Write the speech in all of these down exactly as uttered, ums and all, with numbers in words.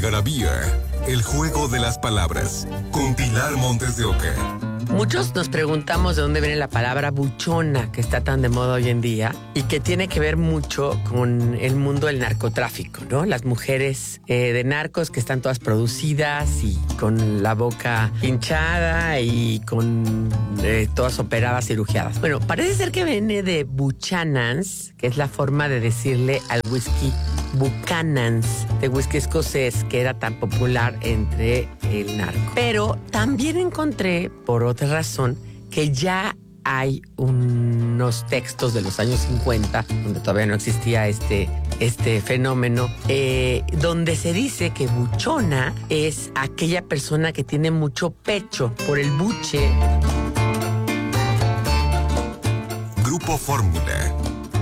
algarabía, el juego de las palabras, con Pilar Montes de Oca. Muchos nos preguntamos de dónde viene la palabra buchona, que está tan de moda hoy en día, y que tiene que ver mucho con el mundo del narcotráfico, ¿no? Las mujeres eh, de narcos que están todas producidas y con la boca hinchada y con eh, todas operadas, cirugiadas. Bueno, parece ser que viene de Buchanan's, que es la forma de decirle al whisky Buchanan's, de whisky escocés, que era tan popular entre el narco. Pero también encontré, por otra razón, que ya hay unos textos de los años cincuenta, donde todavía no existía este, este fenómeno, eh, donde se dice que buchona es aquella persona que tiene mucho pecho por el buche. Grupo Fórmula.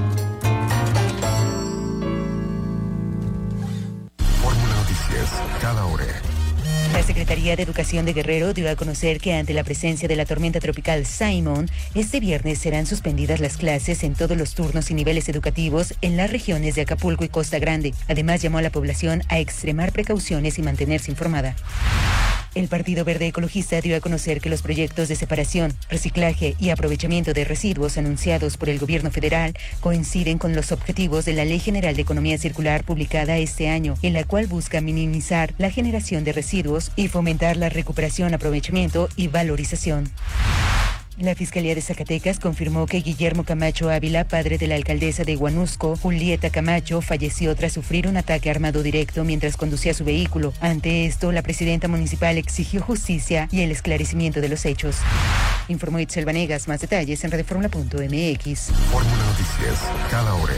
Fórmula Noticias, cada hora. La Secretaría de Educación de Guerrero dio a conocer que ante la presencia de la tormenta tropical Simon, este viernes serán suspendidas las clases en todos los turnos y niveles educativos en las regiones de Acapulco y Costa Grande. Además, llamó a la población a extremar precauciones y mantenerse informada. El Partido Verde Ecologista dio a conocer que los proyectos de separación, reciclaje y aprovechamiento de residuos anunciados por el gobierno federal coinciden con los objetivos de la Ley General de Economía Circular publicada este año, en la cual busca minimizar la generación de residuos y fomentar la recuperación, aprovechamiento y valorización. La Fiscalía de Zacatecas confirmó que Guillermo Camacho Ávila, padre de la alcaldesa de Huanusco, Julieta Camacho, falleció tras sufrir un ataque armado directo mientras conducía su vehículo. Ante esto, la presidenta municipal exigió justicia y el esclarecimiento de los hechos. Informó Itzel Vanegas. Más detalles en radioformula punto m x. Fórmula Noticias, cada hora.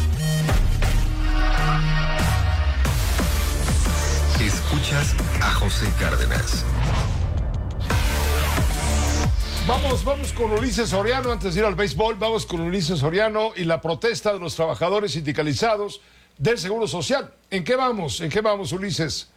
Escuchas a José Cárdenas. Vamos, vamos con Ulises Soriano, antes de ir al béisbol, vamos con Ulises Soriano y la protesta de los trabajadores sindicalizados del Seguro Social. ¿En qué vamos? ¿En qué vamos, Ulises?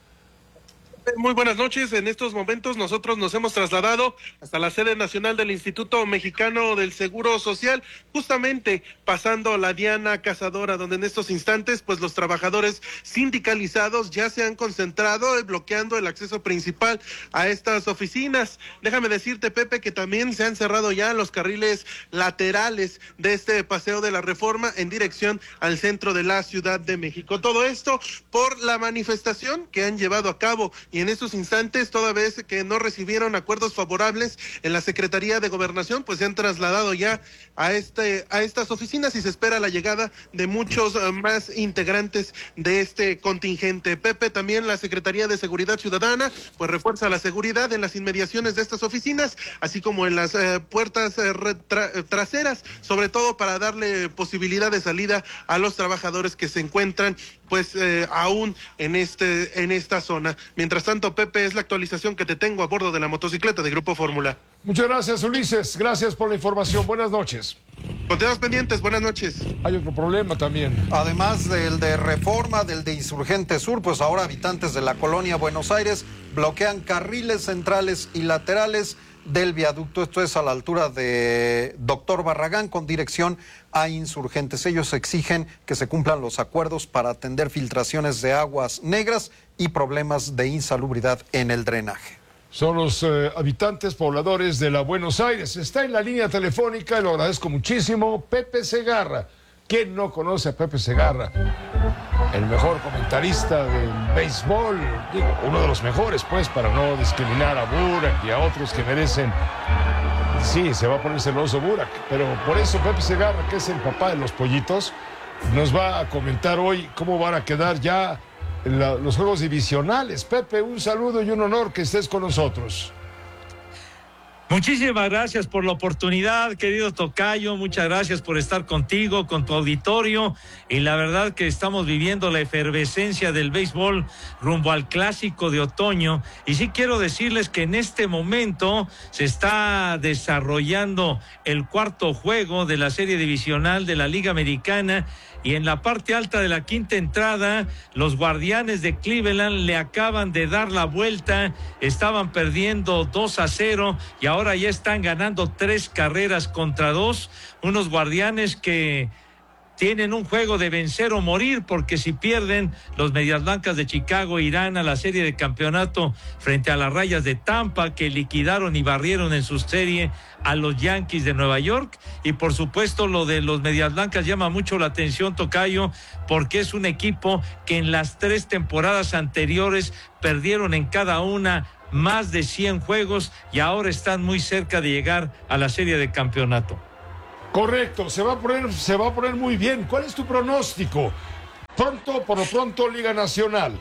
Muy buenas noches. En estos momentos nosotros nos hemos trasladado hasta la sede nacional del Instituto Mexicano del Seguro Social, justamente pasando la Diana Cazadora, donde en estos instantes pues los trabajadores sindicalizados ya se han concentrado bloqueando el acceso principal a estas oficinas. Déjame decirte, Pepe, que también se han cerrado ya los carriles laterales de este Paseo de la Reforma en dirección al centro de la Ciudad de México. Todo esto por la manifestación que han llevado a cabo. Y en estos instantes, toda vez que no recibieron acuerdos favorables en la Secretaría de Gobernación, pues se han trasladado ya a este a estas oficinas y se espera la llegada de muchos uh, más integrantes de este contingente. Pepe, también la Secretaría de Seguridad Ciudadana pues refuerza la seguridad en las inmediaciones de estas oficinas, así como en las uh, puertas uh, tra traseras, sobre todo para darle posibilidad de salida a los trabajadores que se encuentran pues eh, aún en este en esta zona. Mientras tanto, Pepe, es la actualización que te tengo a bordo de la motocicleta de Grupo Fórmula. Muchas gracias, Ulises. Gracias por la información. Buenas noches. Continuamos pendientes. Buenas noches. Hay otro problema también. Además del de Reforma, del de Insurgente Sur, pues ahora habitantes de la colonia Buenos Aires bloquean carriles centrales y laterales del viaducto. Esto es a la altura de Doctor Barragán con dirección a Insurgentes. Ellos exigen que se cumplan los acuerdos para atender filtraciones de aguas negras y problemas de insalubridad en el drenaje. Son los eh, habitantes pobladores de la Buenos Aires. Está en la línea telefónica, y lo agradezco muchísimo, Pepe Segarra. ¿Quién no conoce a Pepe Segarra? El mejor comentarista del béisbol, digo, uno de los mejores, pues, para no discriminar a Burak y a otros que merecen. Sí, se va a poner celoso Burak, pero por eso Pepe Segarra, que es el papá de los pollitos, nos va a comentar hoy cómo van a quedar ya la, los juegos divisionales. Pepe, un saludo y un honor que estés con nosotros. Muchísimas gracias por la oportunidad, querido tocayo, muchas gracias por estar contigo, con tu auditorio, y la verdad que estamos viviendo la efervescencia del béisbol rumbo al clásico de otoño, y sí quiero decirles que en este momento se está desarrollando el cuarto juego de la serie divisional de la Liga Americana, y en la parte alta de la quinta entrada, los Guardianes de Cleveland le acaban de dar la vuelta, estaban perdiendo dos a cero y ahora ya están ganando tres carreras contra dos, unos Guardianes que tienen un juego de vencer o morir, porque si pierden, los Medias Blancas de Chicago irán a la serie de campeonato frente a las Rayas de Tampa, que liquidaron y barrieron en su serie a los Yankees de Nueva York. Y por supuesto lo de los Medias Blancas llama mucho la atención, tocayo, porque es un equipo que en las tres temporadas anteriores perdieron en cada una más de cien juegos y ahora están muy cerca de llegar a la serie de campeonato. Correcto, se va a poner, se va a poner muy bien. ¿Cuál es tu pronóstico? Pronto, por lo pronto, Liga Nacional.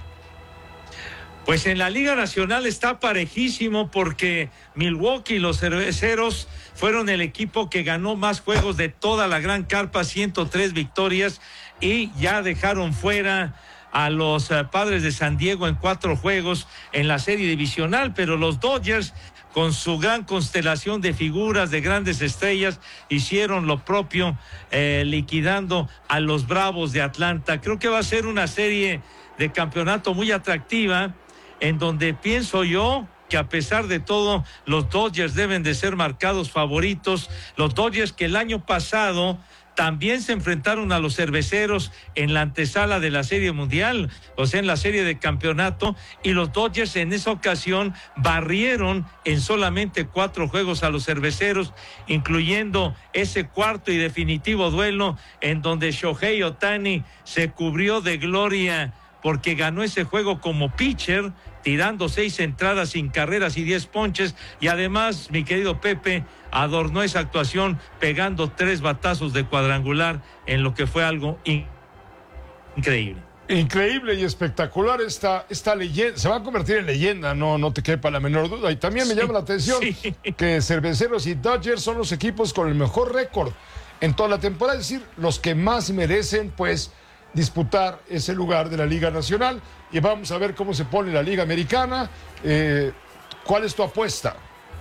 Pues en la Liga Nacional está parejísimo, porque Milwaukee, los cerveceros, fueron el equipo que ganó más juegos de toda la gran carpa, ciento tres victorias, y ya dejaron fuera a los uh, Padres de San Diego en cuatro juegos en la serie divisional. Pero los Dodgers, con su gran constelación de figuras, de grandes estrellas, hicieron lo propio, eh, liquidando a los Bravos de Atlanta. Creo que va a ser una serie de campeonato muy atractiva, en donde pienso yo que a pesar de todo, los Dodgers deben de ser marcados favoritos. Los Dodgers que el año pasado también se enfrentaron a los cerveceros en la antesala de la Serie Mundial, o sea, en la serie de campeonato, y los Dodgers en esa ocasión barrieron en solamente cuatro juegos a los cerveceros, incluyendo ese cuarto y definitivo duelo en donde Shohei Ohtani se cubrió de gloria porque ganó ese juego como pitcher, tirando seis entradas sin carreras y diez ponches, y además, mi querido Pepe, adornó esa actuación pegando tres batazos de cuadrangular, en lo que fue algo in- increíble. Increíble y espectacular esta, esta leyenda. Se va a convertir en leyenda, no, no te quepa la menor duda. Y también me sí, llama la atención sí. que Cerveceros y Dodgers son los equipos con el mejor récord en toda la temporada, es decir, los que más merecen, pues, disputar ese lugar de la Liga Nacional. Y vamos a ver cómo se pone la Liga Americana. Eh, ¿Cuál es tu apuesta?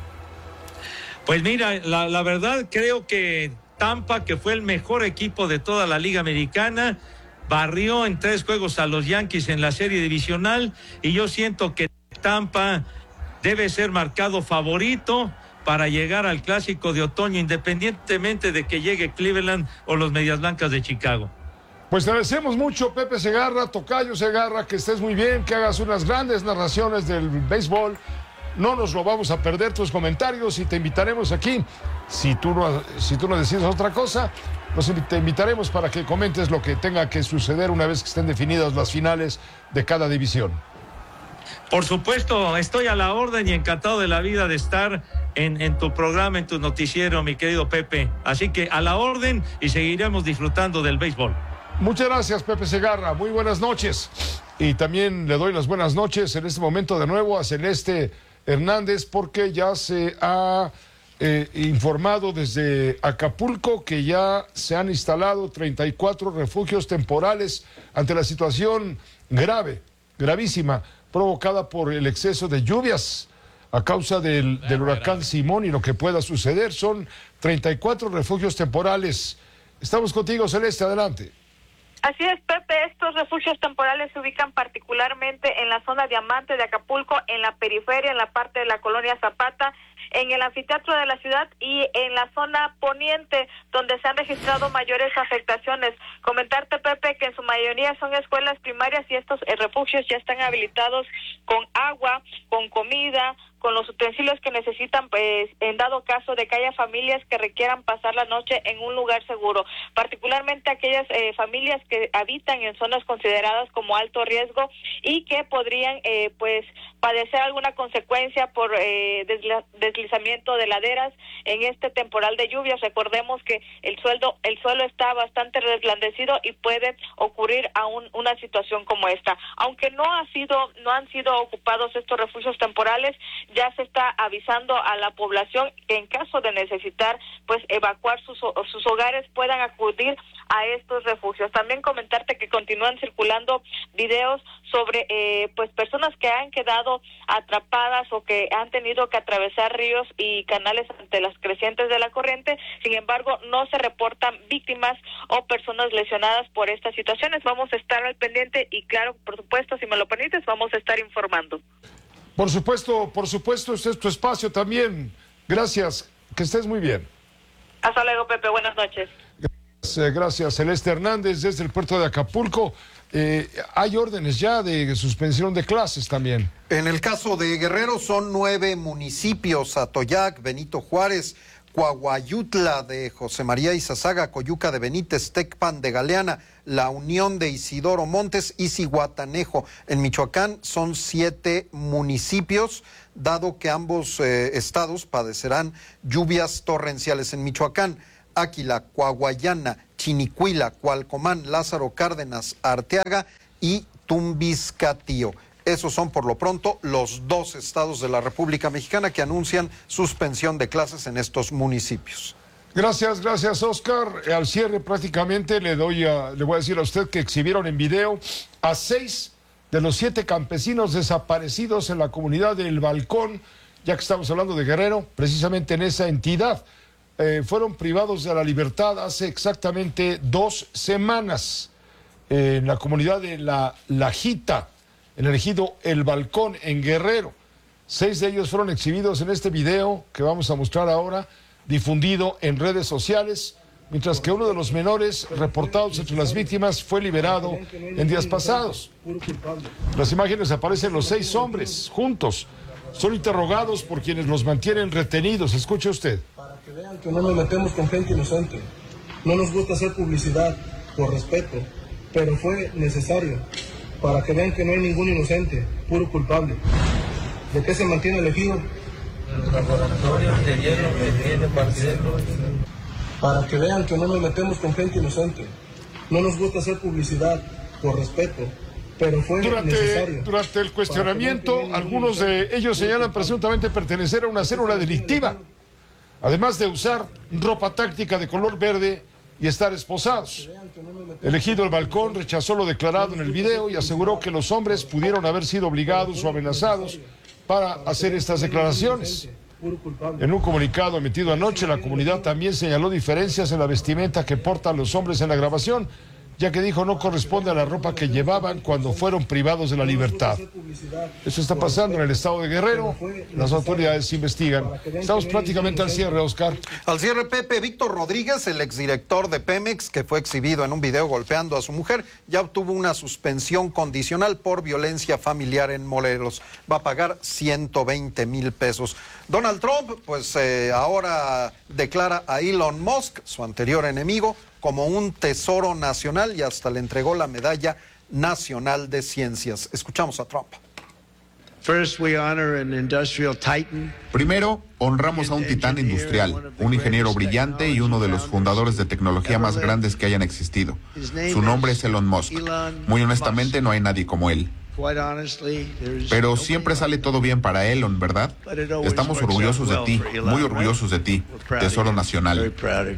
Pues mira, la, la verdad creo que Tampa, que fue el mejor equipo de toda la Liga Americana, barrió en tres juegos a los Yankees en la serie divisional, y yo siento que Tampa debe ser marcado favorito para llegar al Clásico de Otoño, independientemente de que llegue Cleveland o los Medias Blancas de Chicago. Pues te agradecemos mucho, Pepe Segarra, tocayo Segarra, que estés muy bien, que hagas unas grandes narraciones del béisbol. No nos lo vamos a perder tus comentarios y te invitaremos aquí. Si tú no, si tú no decides otra cosa, pues te invitaremos para que comentes lo que tenga que suceder una vez que estén definidas las finales de cada división. Por supuesto, estoy a la orden y encantado de la vida de estar en, en tu programa, en tu noticiero, mi querido Pepe. Así que a la orden, y seguiremos disfrutando del béisbol. Muchas gracias, Pepe Segarra. Muy buenas noches. Y también le doy las buenas noches en este momento de nuevo a Celeste Hernández, porque ya se ha eh, informado desde Acapulco que ya se han instalado treinta y cuatro refugios temporales ante la situación grave, gravísima, provocada por el exceso de lluvias a causa del, del huracán Simón y lo que pueda suceder. Son treinta y cuatro refugios temporales. Estamos contigo, Celeste, adelante. Así es, Pepe, estos refugios temporales se ubican particularmente en la zona Diamante de Acapulco, en la periferia, en la parte de la colonia Zapata, en el anfiteatro de la ciudad y en la zona poniente, donde se han registrado mayores afectaciones. Comentarte, Pepe, que en su mayoría son escuelas primarias y estos eh, refugios ya están habilitados con agua, con comida, con los utensilios que necesitan, pues, en dado caso de que haya familias que requieran pasar la noche en un lugar seguro, particularmente aquellas eh, familias que habitan en zonas consideradas como alto riesgo y que podrían, eh, pues, padecer alguna consecuencia por eh, desla- deslizamiento de laderas en este temporal de lluvias. Recordemos que el suelo, el suelo está bastante reblandecido y puede ocurrir aún una situación como esta. Aunque no ha sido, no han sido ocupados estos refugios temporales, ya se está avisando a la población que en caso de necesitar, pues, evacuar sus, sus hogares, puedan acudir a estos refugios. También comentarte que continúan circulando videos sobre eh, pues personas que han quedado atrapadas o que han tenido que atravesar ríos y canales ante las crecientes de la corriente. Sin embargo, no se reportan víctimas o personas lesionadas por estas situaciones. Vamos a estar al pendiente y, claro, por supuesto, si me lo permites, vamos a estar informando. Por supuesto, por supuesto, este es tu espacio también. Gracias, que estés muy bien. Hasta luego, Pepe, buenas noches. Gracias, Celeste Hernández, desde el puerto de Acapulco. Eh, hay órdenes ya de suspensión de clases también. En el caso de Guerrero son nueve municipios: Atoyac, Benito Juárez, Coahuayutla de José María Izazaga, Coyuca de Benítez, Tecpan de Galeana, La Unión de Isidoro Montes y Zihuatanejo. En Michoacán son siete municipios, dado que ambos eh, estados padecerán lluvias torrenciales. En Michoacán, Áquila, Coahuayana, Chinicuila, Cualcomán, Lázaro Cárdenas, Arteaga y Tumbiscatío. Esos son por lo pronto los dos estados de la República Mexicana que anuncian suspensión de clases en estos municipios. Gracias, gracias, Oscar. Al cierre prácticamente le doy a, le voy a decir a usted que exhibieron en video a seis de los siete campesinos desaparecidos en la comunidad del Balcón, ya que estamos hablando de Guerrero, precisamente en esa entidad. Eh, fueron privados de la libertad hace exactamente dos semanas eh, en la comunidad de La Lajita, en el ejido El Balcón, en Guerrero. Seis de ellos fueron exhibidos en este video que vamos a mostrar ahora, difundido en redes sociales, mientras que uno de los menores reportados entre las víctimas fue liberado en días pasados. En las imágenes aparecen los seis hombres juntos. Son interrogados por quienes los mantienen retenidos. Escuche usted. Para que vean que no nos metemos con gente inocente. No nos gusta hacer publicidad por respeto, pero fue necesario para que vean que no hay ningún inocente, puro culpable. ¿De qué se mantiene el ejido? El laboratorio de hielo que tiene parcelo. Para que vean que no nos metemos con gente inocente. No nos gusta hacer publicidad por respeto, pero fue durante, necesario. Durante el cuestionamiento, algunos de ellos señalan presuntamente pertenecer a una célula delictiva, además de usar ropa táctica de color verde y estar esposados. El ejido El Balcón rechazó lo declarado en el video y aseguró que los hombres pudieron haber sido obligados o amenazados para hacer estas declaraciones. En un comunicado emitido anoche, la comunidad también señaló diferencias en la vestimenta que portan los hombres en la grabación, ya que dijo no corresponde a la ropa que llevaban cuando fueron privados de la libertad. Eso está pasando en el estado de Guerrero. Las autoridades investigan. Estamos prácticamente al cierre, Oscar. Al cierre, Pepe. Víctor Rodríguez, el exdirector de Pemex, que fue exhibido en un video golpeando a su mujer, ya obtuvo una suspensión condicional por violencia familiar en Morelos. Va a pagar ciento veinte mil pesos. Donald Trump, pues eh, ahora declara a Elon Musk, su anterior enemigo, como un tesoro nacional y hasta le entregó la Medalla Nacional de Ciencias. Escuchamos a Trump. Primero, honramos a un titán industrial, un ingeniero brillante y uno de los fundadores de tecnología más grandes que hayan existido. Su nombre es Elon Musk. Muy honestamente, no hay nadie como él. Pero siempre sale todo bien para Elon, ¿verdad? Estamos orgullosos de ti, muy orgullosos de ti, tesoro nacional.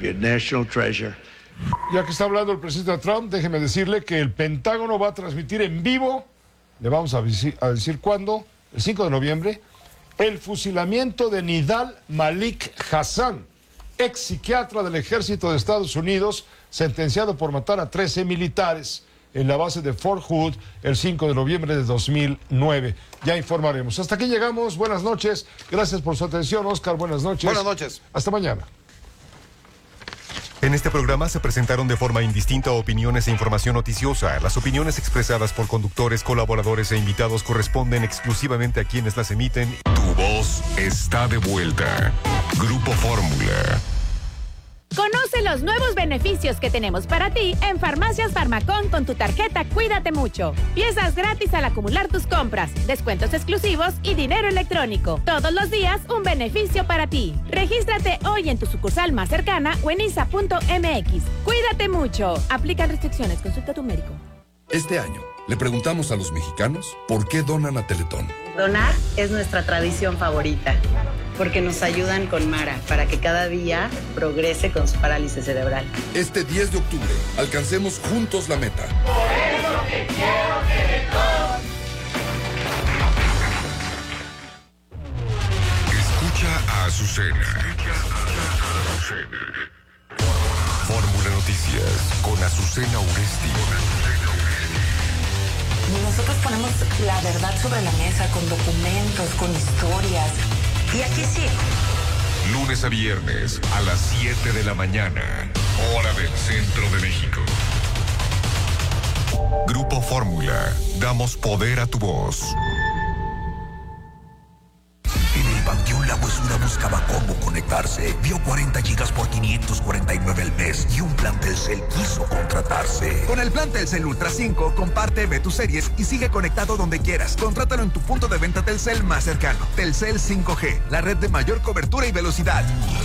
Ya que está hablando el presidente Trump, déjeme decirle que el Pentágono va a transmitir en vivo, le vamos a decir, a decir cuándo, el cinco de noviembre, el fusilamiento de Nidal Malik Hassan, ex psiquiatra del ejército de Estados Unidos, sentenciado por matar a trece militares en la base de Fort Hood el cinco de noviembre de dos mil nueve. Ya informaremos. Hasta aquí llegamos. Buenas noches. Gracias por su atención, Oscar. Buenas noches. Buenas noches. Hasta mañana. En este programa se presentaron de forma indistinta opiniones e información noticiosa. Las opiniones expresadas por conductores, colaboradores e invitados corresponden exclusivamente a quienes las emiten. Tu voz está de vuelta. Grupo Fórmula. Conoce los nuevos beneficios que tenemos para ti en Farmacias Farmacón con tu tarjeta Cuídate Mucho. Piezas gratis al acumular tus compras, descuentos exclusivos y dinero electrónico. Todos los días un beneficio para ti. Regístrate hoy en tu sucursal más cercana o en I S A punto M X. Cuídate mucho. Aplican restricciones. Consulta a tu médico. Este año le preguntamos a los mexicanos por qué donan a Teletón. Donar es nuestra tradición favorita, porque nos ayudan con Mara para que cada día progrese con su parálisis cerebral. Este diez de octubre, alcancemos juntos la meta. Por eso te quiero, Teletón. Escucha a Azucena. Fórmula Noticias con Azucena Uresti. Nosotros ponemos la verdad sobre la mesa con documentos, con historias. Y aquí sí. Lunes a viernes a las siete de la mañana. hora del centro de México. Grupo Fórmula, damos poder a tu voz. En el Panteón La Huesuda buscaba cómo conectarse. Vio cuarenta gigas por quinientos cuarenta y nueve al mes y un plan Telcel quiso contratarse. Con el plan Telcel Ultra cinco, comparte, ve tus series y sigue conectado donde quieras. Contrátalo en tu punto de venta Telcel más cercano. Telcel cinco G, la red de mayor cobertura y velocidad.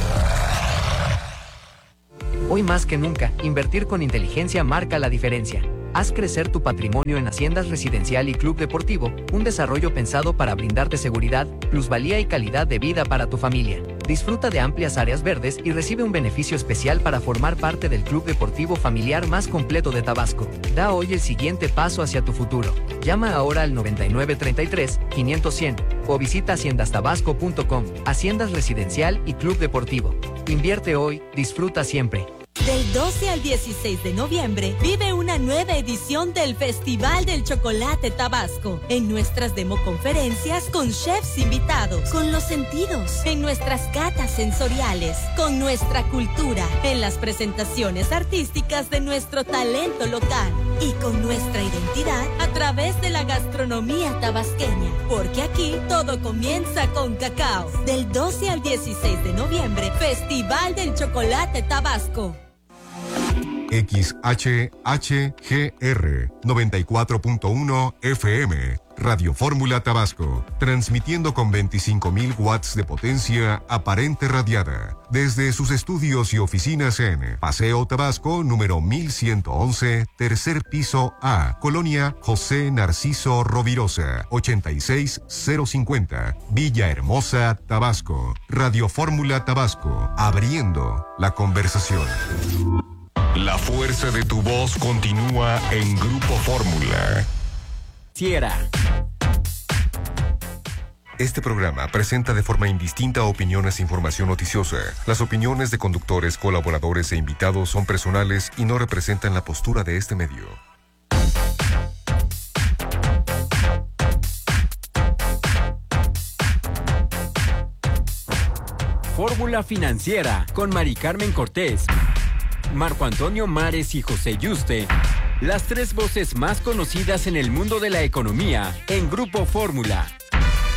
Hoy más que nunca, invertir con inteligencia marca la diferencia. Haz crecer tu patrimonio en Haciendas Residencial y Club Deportivo, un desarrollo pensado para brindarte seguridad, plusvalía y calidad de vida para tu familia. Disfruta de amplias áreas verdes y recibe un beneficio especial para formar parte del club deportivo familiar más completo de Tabasco. Da hoy el siguiente paso hacia tu futuro. Llama ahora al noventa y nueve treinta y tres, quinientos cien o visita haciendas tabasco punto com. Haciendas Residencial y Club Deportivo. Invierte hoy, disfruta siempre. Del doce al dieciséis de noviembre, vive una nueva edición del Festival del Chocolate Tabasco. En nuestras democonferencias con chefs invitados, con los sentidos, en nuestras catas sensoriales, con nuestra cultura, en las presentaciones artísticas de nuestro talento local y con nuestra identidad a través de la gastronomía tabasqueña. Porque aquí todo comienza con cacao. Del doce al dieciséis de noviembre, Festival del Chocolate Tabasco. X H H G R noventa y cuatro punto uno F M, Radio Fórmula Tabasco, transmitiendo con veinticinco mil watts de potencia aparente radiada, desde sus estudios y oficinas en Paseo Tabasco, número mil ciento once, tercer piso A, Colonia José Narciso Rovirosa, ochenta y seis cero cincuenta, Villahermosa, Tabasco. Radio Fórmula Tabasco, abriendo la conversación. La fuerza de tu voz continúa en Grupo Fórmula. Sierra. Este programa presenta de forma indistinta opiniones e información noticiosa. Las opiniones de conductores, colaboradores e invitados son personales y no representan la postura de este medio. Fórmula Financiera con Mari Carmen Cortés, Marco Antonio Mares y José Yuste, las tres voces más conocidas en el mundo de la economía en Grupo Fórmula.